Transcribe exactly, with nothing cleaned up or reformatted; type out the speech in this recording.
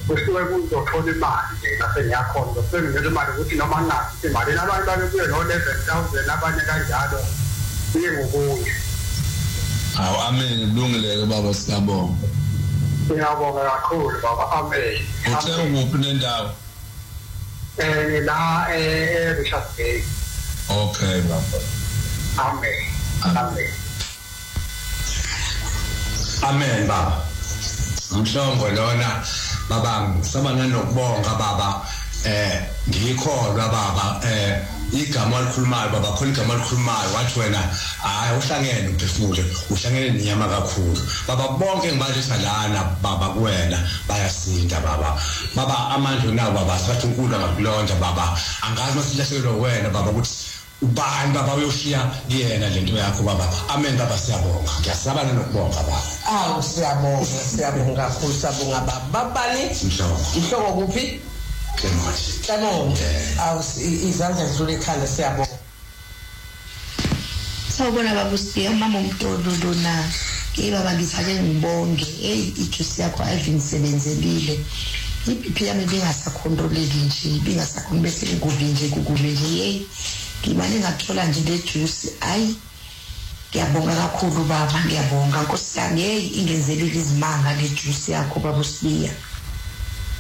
kusuke kuzothola imali nje nase ngiyakhona ukusebenzisa imali ukuthi noma nginathi imali nabantu bakuye no eleven thousand abanye kanjalo kuye ngokunye. Awu amen kulungile baba siyabonga. Siyabonga kakhulu baba amen. Uthe ukuphi nendawo? Eh la eh Richards Bay. Okay baba. Amen. Amen. Amen baba. Umhlongo lona baba ngisabana nokubonga baba eh ngikholwa baba eh igama alikhulumayo baba khona igama alikhulumayo wathi wena hayi uhlangene umphefumulo uhlangene nenyama kakhulu baba bonke ngibalisa lana baba kuwena bayasinda baba baba amandla nawo baba sathi uNkulunkulu ngakulonda baba angazi masilahlekelwe wena baba ukuthi ubani baba uyoshiya yena lento yakho baba amen baba siyabonga ngiyasabana nokubonga baba awu siyabonga siyabonga kakhulu siyabonga baba babani inhloko kuphi Clement Clement awu izandla zidlule ekhanda siyabonga sawubona baba usiya mama umntolo lona ke baba ngithake ngibonge hey ijuice yakho ayivingisebenzelile iBP yami bengasakhontroleki nje bengasakhona bese ngikuvi nje kukuve nje hey ngimane ngathola nje le juice ayi ngiyabonga kakhulu baba ngiyabonga Nkosi yami hey ingenzelile izimanga le juice yakho baba usiya